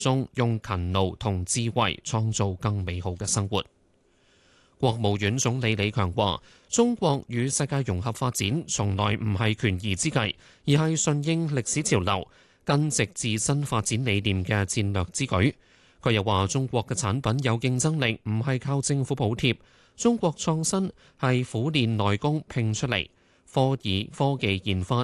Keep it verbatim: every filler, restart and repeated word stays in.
中用勤勞同智慧創造更美好嘅生活。國務院總理李強話：中國與世界融合發展，從來唔係權宜之計，而係順應歷史潮流、根植自身發展理念嘅戰略之舉。佢又話：中國嘅產品有競爭力，唔係靠政府補貼。中國創新係苦練內功拼出嚟，科以科技研發